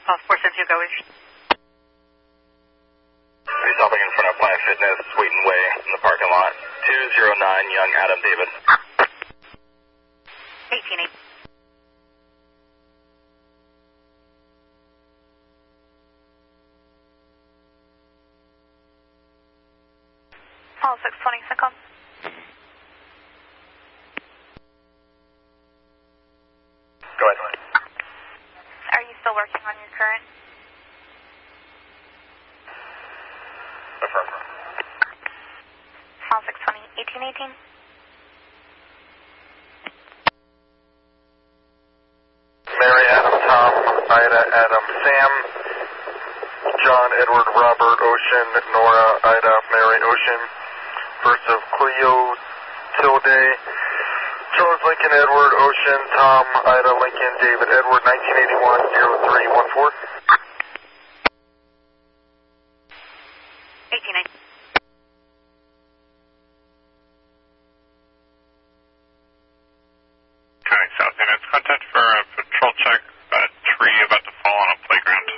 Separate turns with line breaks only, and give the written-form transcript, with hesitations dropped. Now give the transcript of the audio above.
472, go east.
Stopping in front of Planet Fitness, Wheaton Way, in the parking lot. 209 Young Adam David.
18-8. All 620, Syncom.
Go ahead.
Are you still working on your current?
Affirm.
All 620, 1818.
Mary, Adam, Tom, Ida, Adam, Sam, John, Edward, Robert, Ocean, Nora, Ida, Mary, Ocean, first of Cleo, Tilde, Charles, Lincoln, Edward, Ocean, Tom, Ida, Lincoln, David, Edward, 1981-0314.
18-8.
South Units, contact for a patrol check, tree about to fall on a playground.